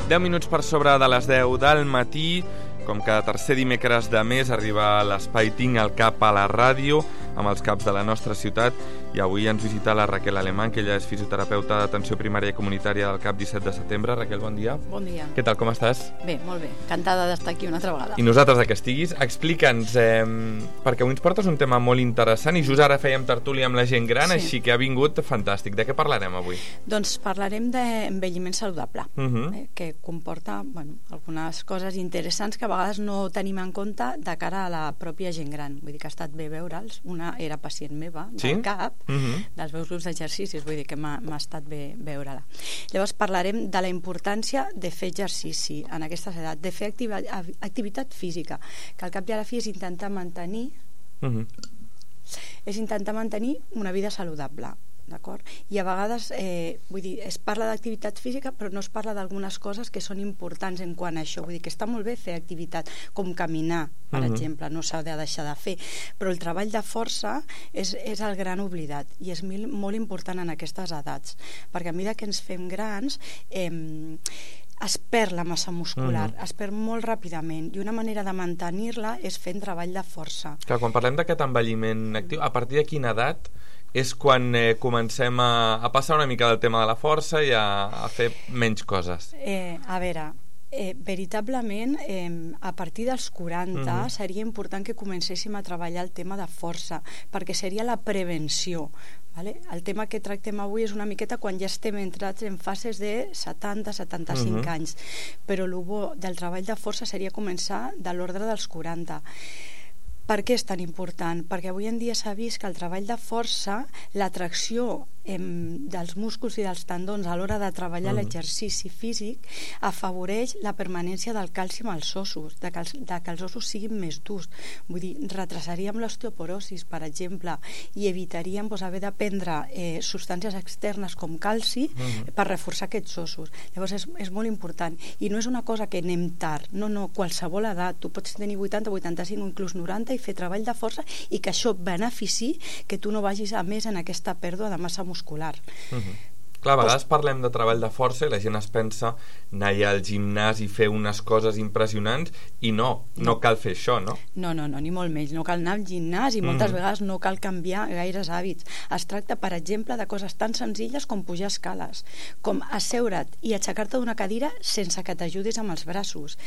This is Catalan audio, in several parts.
10 minuts per sobre de les 10 del matí, com cada tercer dimecres de mes, arriba l'espai Tinc el Cap a la ràdio, amb els caps de la nostra ciutat, i avui ens visita la Raquel Alemán, que ella és fisioterapeuta d'atenció primària i comunitària del CAP 17 de setembre. Raquel, bon dia. Bon dia. Què tal, com estàs? Bé, molt bé. Encantada d'estar aquí una altra vegada. I nosaltres que estiguis. Explica'ns, perquè avui ens portes un tema molt interessant i just ara fèiem tertúlia amb la gent gran, sí. Així que ha vingut fantàstic. De què parlarem avui? Doncs parlarem d'envelliment saludable, que comporta algunes coses interessants que a vegades no tenim en compte de cara a la pròpia gent gran. Vull dir que ha estat bé veure'ls. Una era pacient meva, del CAP, dels meus grups d'exercicis, vull dir que m'ha estat bé veure-la. Llavors parlarem de la importància de fer exercici en aquestes edats, de fer activitat física, que al cap i a la fi és intentar mantenir una vida saludable, d'acord? I a vegades, vull dir, es parla d'activitat física, però no es parla d'algunes coses que són importants en quant a això. Vull dir que està molt bé fer activitat, com caminar, per exemple, no s'ha de deixar de fer, però el treball de força és el gran oblidat i és molt important en aquestes edats, perquè a mesura que ens fem grans es perd la massa muscular, es perd molt ràpidament, i una manera de mantenir-la és fent treball de força. Clar, quan parlem d'aquest envelliment actiu, a partir de quina edat és quan comencem a passar una mica del tema de la força i a fer menys coses? A veure, veritablement a partir dels 40 seria important que comencéssim a treballar el tema de força, perquè seria la prevenció. El tema que tractem avui és una miqueta quan ja estem entrats en fases de 70-75 anys, però el bo del treball de força seria començar de l'ordre dels 40. Per què és tan important? Perquè avui en dia s'ha vist que el treball de força, l'atracció dels músculs i dels tendons a l'hora de treballar l'exercici físic afavoreix la permanència del calci als ossos, de que els ossos siguin més durs. Vull dir, retrasaríem l'osteoporosi, per exemple, i evitaríem haver de prendre substàncies externes com calci per reforçar aquests ossos. Llavors és molt important. I no és una cosa que anem tard, no, qualsevol edat. Tu pots tenir 80, 85 o inclús 90 i fer treball de força i que això benefici que tu no vagis a més en aquesta pèrdua de massa muscular. Clar, a vegades parlem de treball de força i la gent es pensa anar allà al gimnàs i fer unes coses impressionants i no cal fer això, no? No, ni molt menys. No cal anar al gimnàs i moltes vegades no cal canviar gaires hàbits. Es tracta, per exemple, de coses tan senzilles com pujar escales, com asseure't i aixecar-te d'una cadira sense que t'ajudis amb els braços.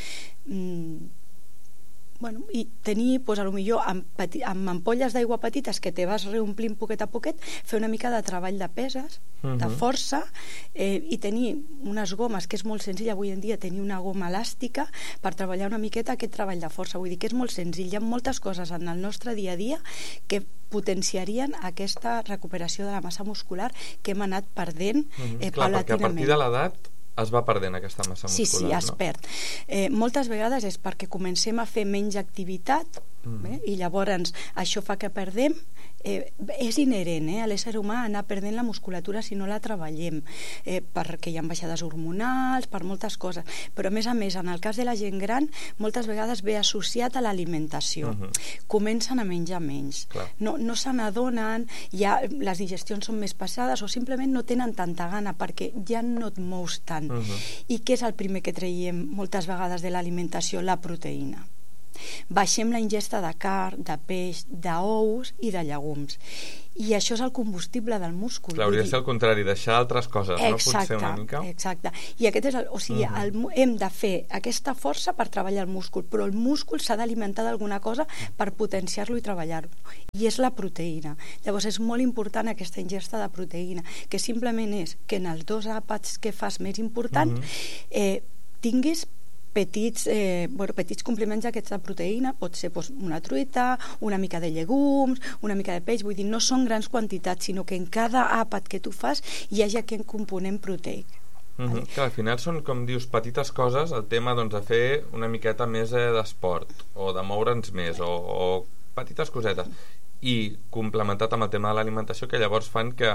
I tenir, potser amb ampolles d'aigua petites que te vas reomplint poquet a poquet, fer una mica de treball de peses, de força, i tenir unes gomes, que és molt senzill avui en dia tenir una goma elàstica per treballar una miqueta aquest treball de força. Vull dir que és molt senzill. Hi ha moltes coses en el nostre dia a dia que potenciarien aquesta recuperació de la massa muscular que hem anat perdent paulatinament. Clar, perquè a partir de l'edat es va perdent aquesta massa muscular. Sí, es perd. Moltes vegades és perquè comencem a fer menys activitat i llavors això fa que perdem. És inherent a l'ésser humà anar perdent la musculatura si no la treballem, perquè hi ha baixades hormonals, per moltes coses, però a més, en el cas de la gent gran moltes vegades ve associat a l'alimentació. Comencen a menjar menys, no se n'adonen, ja les digestions són més pesades o simplement no tenen tanta gana perquè ja no et mous tant. I què és el primer que traiem moltes vegades de l'alimentació? La proteïna. Baixem la ingesta de carn, de peix, d'ous i de llegums. I això és el combustible del múscul. Hauria de ser el contrari, deixar altres coses, no? Potser una mica. Exacte. I aquest és hem de fer aquesta força per treballar el múscul, però el múscul s'ha d'alimentar d'alguna cosa per potenciar-lo i treballar-lo. I és la proteïna. Llavors és molt important aquesta ingesta de proteïna, que simplement és que en els 2 àpats que fas més importants tinguis petits complements d'aquesta proteïna. Pot ser una truita, una mica de llegums, una mica de peix. Vull dir, no són grans quantitats, sinó que en cada àpat que tu fas hi hagi aquest component proteic. Clar, al final són, com dius, petites coses, el tema de fer una miqueta més d'esport o de moure'ns més o petites cosetes, i complementat amb el tema de l'alimentació, que llavors fan que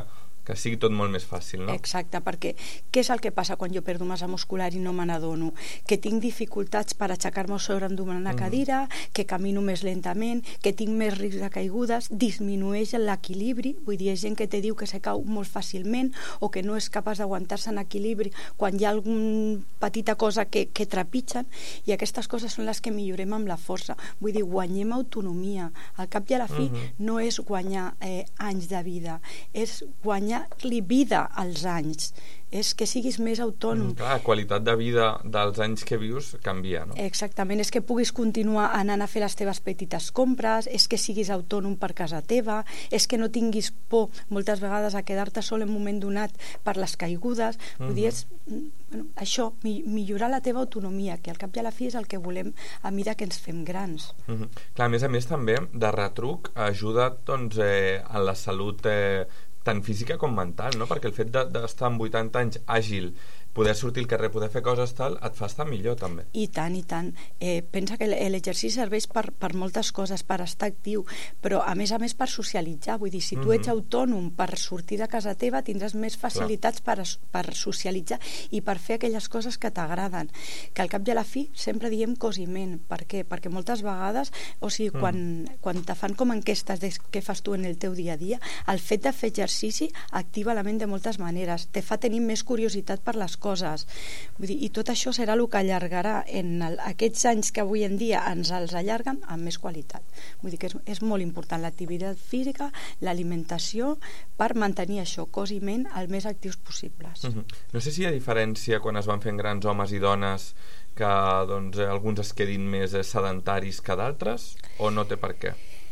que sigui tot molt més fàcil, no? Exacte, perquè què és el que passa quan jo perdo massa muscular i no me n'adono? Que tinc dificultats per aixecar-me o seure'm d'una cadira, que camino més lentament, que tinc més risc de caigudes, disminueix l'equilibri, vull dir, hi ha gent que te diu que se cau molt fàcilment o que no és capaç d'aguantar-se en equilibri quan hi ha alguna petita cosa que trepitgen, i aquestes coses són les que millorem amb la força. Vull dir, guanyem autonomia. Al cap i a la fi no és guanyar anys de vida, és guanyar-li vida als anys, és que siguis més autònom. Clar, la qualitat de vida dels anys que vius canvia, no? Exactament, és que puguis continuar anant a fer les teves petites compres, és que siguis autònom per casa teva, és que no tinguis por moltes vegades a quedar-te sol en un moment donat per les caigudes. Vull dir, és això, millorar la teva autonomia, que al cap i a la fi és el que volem a mesura que ens fem grans. Clar, a més també, de retruc, ajuda doncs, en la salut tant física com mental, no? Perquè el fet d'estar amb 80 anys àgil, poder sortir al carrer, poder fer coses tal, et fa estar millor també. I tant, i tant. Pensa que l'exercici serveix per moltes coses, per estar actiu, però a més per socialitzar. Vull dir, si tu ets autònom per sortir de casa teva, tindràs més facilitats per socialitzar i per fer aquelles coses que t'agraden. Que al cap i a la fi sempre diem cos i ment. Per què? Perquè moltes vegades, o sigui, quan te fan com enquestes de què fas tu en el teu dia a dia, el fet de fer exercici activa la ment de moltes maneres, te fa tenir més curiositat per les coses. Vull dir, i tot això serà el que allargarà en aquests anys que avui en dia ens els allarguen amb més qualitat. Vull dir que és molt important l'activitat física, l'alimentació, per mantenir això, cos i ment, el més actius possibles. No sé si hi ha diferència quan es van fent grans homes i dones, que doncs, alguns es quedin més sedentaris que d'altres, o no té per què?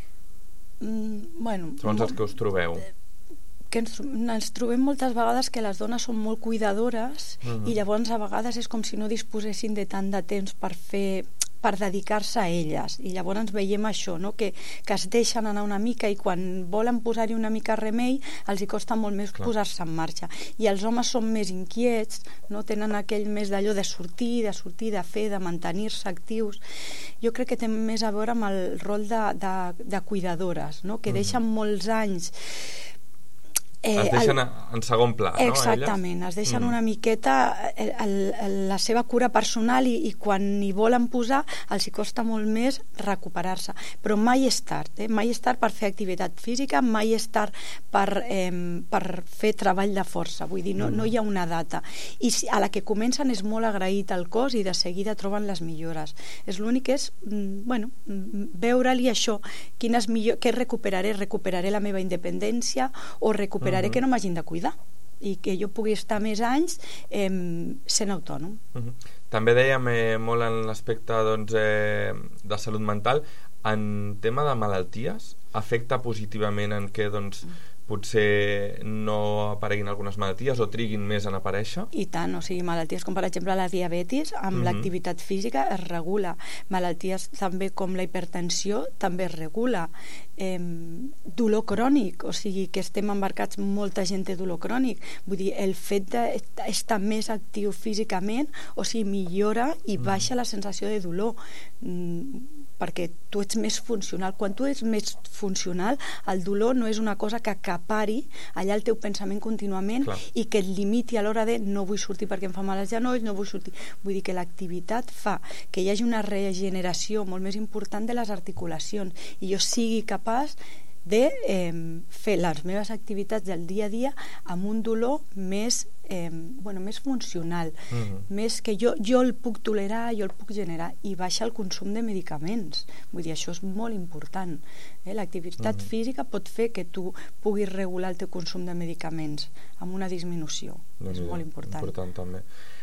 Segons els que us trobeu. Que ens trobem moltes vegades que les dones són molt cuidadores i llavors a vegades és com si no disposessin de tant de temps per dedicar-se a elles, i llavors ens veiem això, no? que es deixen anar una mica i quan volen posar-hi una mica remei els hi costa molt més posar-se en marxa, i els homes són més inquiets, no? Tenen aquell més d'allò de sortir, de fer, de mantenir-se actius. Jo crec que té més a veure amb el rol de cuidadores, no? Que deixen molts anys es deixen en segon pla, no? Exactament, es deixen una miqueta la seva cura personal i quan hi volen posar els hi costa molt més recuperar-se, però mai és tard, mai és tard per fer activitat física, mai és tard per fer treball de força, vull dir, no hi ha una data, i a la que comencen és molt agraït al cos i de seguida troben les millores. És l'únic que és veure-li això, què recuperaré la meva independència o recuperaré que no m'hagin de cuidar i que jo pugui estar més anys sent autònom. També dèiem molt en l'aspecte de salut mental, en tema de malalties, afecta positivament en què potser no apareguin algunes malalties o triguin més en aparèixer? I tant, o sigui, malalties com per exemple la diabetis, amb l'activitat física es regula. Malalties també com la hipertensió també es regula. Dolor crònic, o sigui, que estem embarcats, molta gent té dolor crònic. Vull dir, el fet d'estar més actiu físicament, o sigui, millora i baixa la sensació de dolor, perquè tu ets més funcional. Quan tu ets més funcional, el dolor no és una cosa que acapari allà el teu pensament contínuament i que et limiti a l'hora de no vull sortir perquè em fa mal els genolls, no vull sortir. Vull dir que l'activitat fa que hi hagi una regeneració molt més important de les articulacions i jo sigui capaç de fer les meves activitats del dia a dia amb un dolor més més funcional, més que jo el puc tolerar, jo el puc generar, i baixa el consum de medicaments. Vull dir, això és molt important. L'activitat física pot fer que tu puguis regular el teu consum de medicaments amb una disminució. És molt important. També.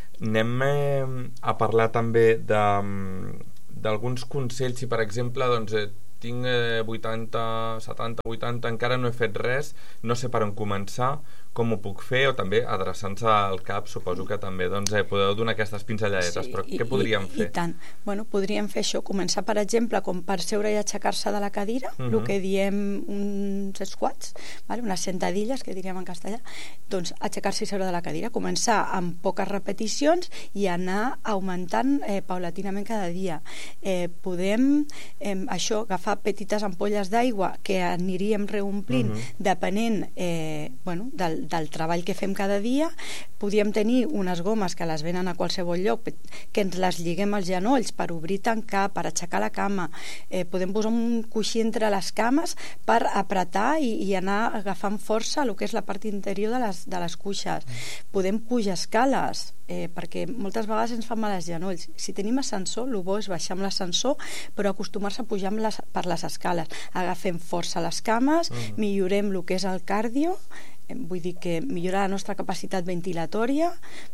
Anem a parlar també d'alguns consells. Si per exemple tinc 80, 70, 80, encara no he fet res, no sé per on començar, com ho puc fer, o també adreçant-se al CAP, suposo que també podeu donar aquestes pinzelladetes, però què podríem fer? I tant. Podríem fer això, començar per exemple com per seure i aixecar-se de la cadira, el que diem uns squats, unes sentadilles que diríem en castellà, doncs aixecar-se i seure de la cadira, començar amb poques repeticions i anar augmentant paulatinament cada dia. Podem agafar petites ampolles d'aigua que aniríem reomplint depenent del treball que fem cada dia. Podíem tenir unes gomes que les venen a qualsevol lloc, que ens les lliguem als genolls per obrir i tancar, per aixecar la cama. Podem posar un coixí entre les cames per apretar i anar agafant força el que és la part interior de les cuixes. Podem pujar escales, perquè moltes vegades ens fan mal als genolls. Si tenim ascensor, el bo és baixar amb l'ascensor, però acostumar-se a pujar per les escales. Agafem força a les cames, millorem el que és el cardio, vull dir que millora la nostra capacitat ventilatòria.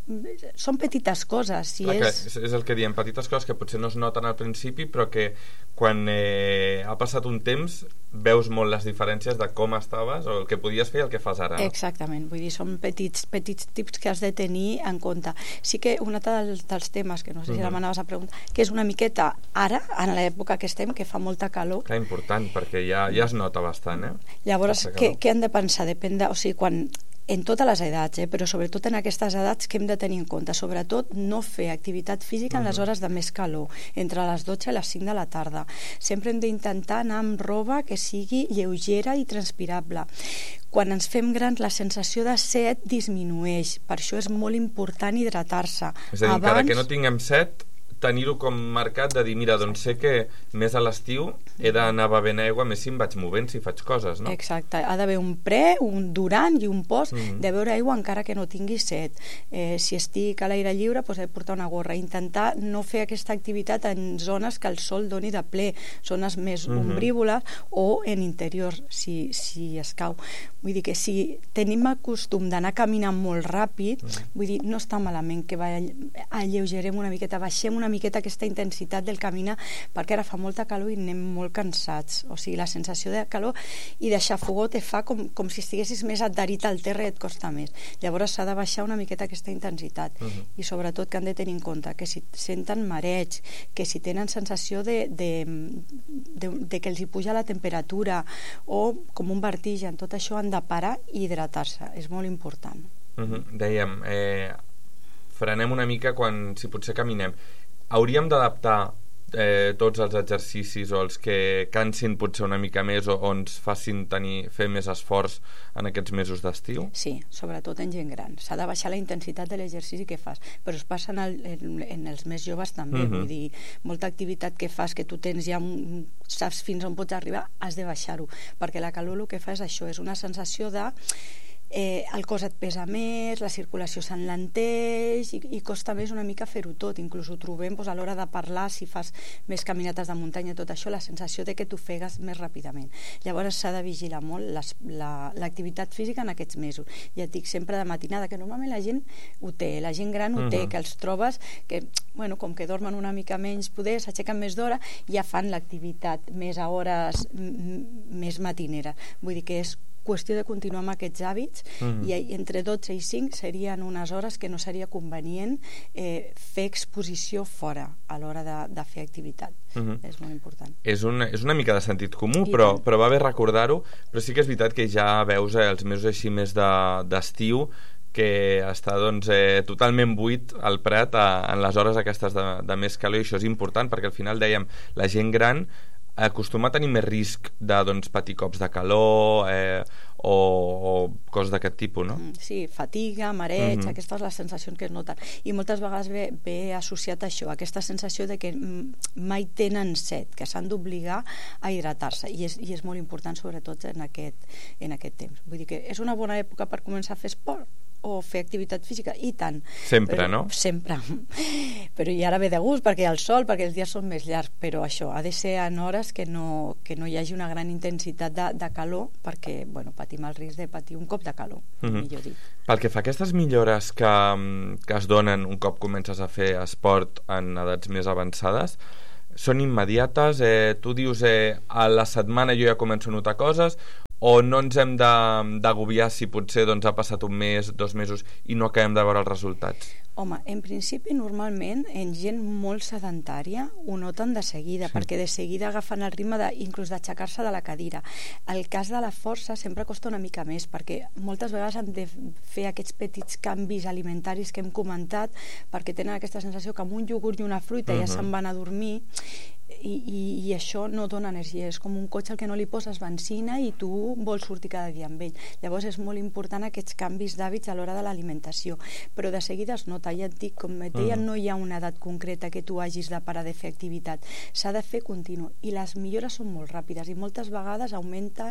Són petites coses. És el que diem, petites coses que potser no es noten al principi, però que quan ha passat un temps veus molt les diferències de com estaves o el que podies fer i el que fas ara. Exactament, vull dir, són petits tips que has de tenir en compte. Sí que un altre dels temes, que no sé si la m'anaves a preguntar, que és una miqueta ara, en l'època que estem, que fa molta calor. Clar, important, perquè ja es nota bastant, Llavors, què hem de pensar? Depèn de... O sigui, en totes les edats, però sobretot en aquestes edats que hem de tenir en compte, sobretot no fer activitat física en les hores de més calor, entre les 12 i les 5 de la tarda. Sempre hem d'intentar anar amb roba que sigui lleugera i transpirable. Quan ens fem grans, la sensació de set disminueix, per això és molt important hidratar-se. És a dir, encara que no tinguem set, tenir-ho com marcat de dir, mira, doncs sé que més a l'estiu he d'anar bevent aigua, més si em vaig movent, si faig coses, no? Exacte, ha d'haver un pre, un durant i un post de beure aigua encara que no tingui set. Si estic a l'aire lliure, doncs he de portar una gorra. Intentar no fer aquesta activitat en zones que el sol doni de ple, zones més ombrívoles o en interiors, si escau. Vull dir que si tenim el costum d'anar caminant molt ràpid, vull dir, no està malament que alleugerem una miqueta, baixem una miqueta aquesta intensitat del caminar, perquè ara fa molta calor i anem molt cansats. O sigui, la sensació de calor i de xafogó te fa com si estiguessis més adherit al terra i et costa més. Llavors s'ha de baixar una miqueta aquesta intensitat. I sobretot que han de tenir en compte que si senten mareig, que si tenen sensació de que els hi puja la temperatura o com un vertigen, tot això han de parar i hidratar-se. És molt important. Dèiem, frenem una mica si potser caminem. Hauríem d'adaptar tots els exercicis o els que cansin potser una mica més o ens facin fer més esforç en aquests mesos d'estiu? Sí, sobretot en gent gran. S'ha de baixar la intensitat de l'exercici que fas, però es passa en els més joves també. Vull dir, molta activitat que fas, que tu tens ja saps fins on pots arribar, has de baixar-ho, perquè la calor el que fa és això, és una sensació de el cos et pesa més, la circulació s'enlenteix i costa més una mica fer-ho tot. Inclús ho trobem a l'hora de parlar, si fas més caminates de muntanya, tot això, la sensació de que t'ofegues més ràpidament. Llavors s'ha de vigilar molt l'activitat física en aquests mesos. Ja et dic, sempre de matinada, que normalment la gent ho té, la gent gran ho té, que els trobes que, com que dormen una mica menys, poder s'aixequen més d'hora, ja fan l'activitat més a hores més matineres. Vull dir que és qüestió de continuar amb aquests hàbits i entre 12 i 5 serien unes hores que no seria convenient fer exposició fora a l'hora de fer activitat. És molt important. És una mica de sentit comú, però va bé recordar-ho, però sí que és veritat que ja veus els mesos així més d'estiu que està totalment buit el Prat en les hores aquestes de més calor, i això és important perquè al final dèiem, la gent gran acostuma a tenir més risc de patir cops de calor o coses d'aquest tipus, no? Sí, fatiga, mareig, aquestes les sensacions que es noten. I moltes vegades ve associat a això, aquesta sensació de que mai tenen set, que s'han d'obligar a hidratar-se, i és molt important sobretot en aquest temps. Vull dir que és una bona època per començar a fer esport o fer activitat física, i tant. Sempre, no? Sempre. Però i ara ve de gust, perquè hi ha el sol, perquè els dies són més llargs, però això ha de ser en hores que no hi hagi una gran intensitat de calor, perquè, patim el risc de patir un cop de calor, millor dit. Pel que fa a aquestes millores que es donen un cop comences a fer esport en edats més avançades, són immediates? Tu dius, a la setmana jo ja començo a notar coses, o no ens hem d'agobiar si potser ha passat un mes, 2 mesos i no acabem de veure els resultats? Home, en principi, normalment, en gent molt sedentària ho noten de seguida, perquè de seguida agafen el ritme inclús d'aixecar-se de la cadira. El cas de la força sempre costa una mica més, perquè moltes vegades han de fer aquests petits canvis alimentaris que hem comentat, perquè tenen aquesta sensació que amb un iogurt i una fruita ja se'n van a dormir, i això no dona energia, és com un cotxe al que no li poses benzina i tu vols sortir cada dia amb ell. Llavors és molt important aquests canvis d'hàbits a l'hora de l'alimentació, però de seguida es nota, ja et dic, com et deia, no hi ha una edat concreta que tu hagis de parar de fer activitat, s'ha de fer continu, i les millores són molt ràpides, i moltes vegades augmenta,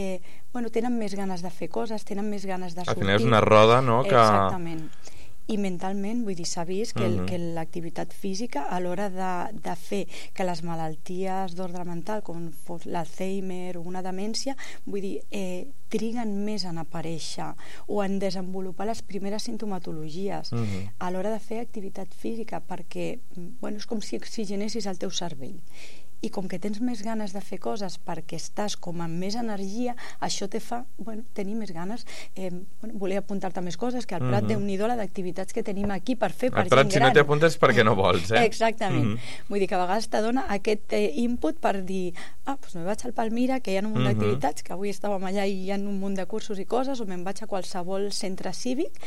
tenen més ganes de fer coses, tenen més ganes de sortir. Al final és una roda, no? Exactament. I mentalment, vull dir, s'ha vist que l'activitat física a l'hora de fer que les malalties d'ordre mental, com l'Alzheimer o una demència, vull dir, triguen més en aparèixer o en desenvolupar les primeres sintomatologies a l'hora de fer activitat física, perquè és com si oxigenessis el teu cervell. I com que tens més ganes de fer coses perquè estàs com amb més energia, això te fa tenir més ganes, voler apuntar-te més coses, que al Prat, Déu-n'hi-do, d'activitats que tenim aquí per fer per gent gran. Al Prat, si no t'hi apuntes perquè no vols, Exactament. Vull dir que a vegades te dona aquest input per dir, doncs me'n vaig al Palmira, que hi ha un munt d'activitats, que avui estàvem allà i hi ha un munt de cursos i coses, o me'n vaig a qualsevol centre cívic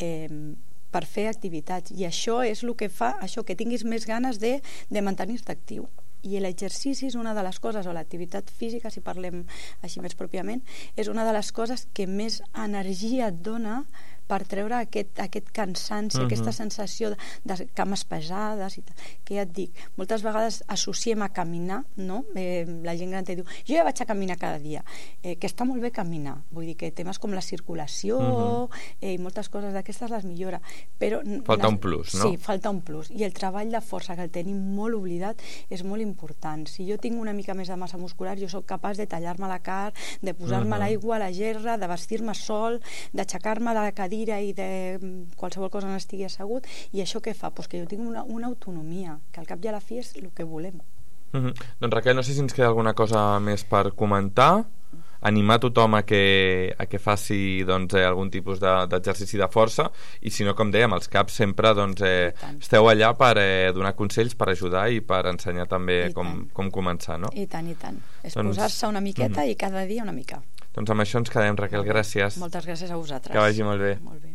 per fer activitats. I això és el que fa això, que tinguis més ganes de mantenir-te actiu. I l'exercici és una de les coses, o l'activitat física, si parlem així més pròpiament, és una de les coses que més energia et dona per treure aquest cansanci, aquesta sensació de cames pesades i tal. Que ja et dic, moltes vegades associem a caminar, no? La gent gran te diu, jo ja vaig a caminar cada dia, que està molt bé caminar, vull dir que temes com la circulació i moltes coses d'aquestes les millora, però falta un plus, no? Sí, falta un plus, i el treball de força, que el tenim molt oblidat, és molt important. Si jo tinc una mica més de massa muscular, jo sóc capaç de tallar-me la carn, de posar-me l'aigua a la gerra, de vestir-me sol, d'aixecar-me de la cadira i de qualsevol cosa on estigui assegut, i això què fa? Pues que jo tinc una autonomia, que al cap i a la fi és el que volem. Doncs Raquel, no sé si ens queda alguna cosa més per comentar. Animar tothom a que faci algun tipus d'exercici de força, i si no, com dèiem, els CAPs sempre esteu allà per donar consells, per ajudar i per ensenyar també com començar, no? I tant, i tant. És posar-se una miqueta i cada dia una mica. Doncs amb això ens quedem, Raquel, gràcies. Moltes gràcies a vosaltres. Que vagi molt bé. Molt bé.